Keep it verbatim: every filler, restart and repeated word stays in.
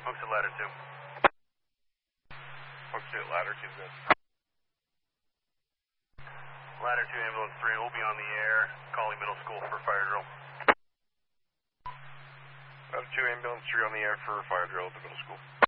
Folks at ladder two. Folks at ladder two, good. Ladder two, ambulance three will be on the air, calling middle school for fire drill. Ladder two, ambulance three on the air for fire drill at the middle school.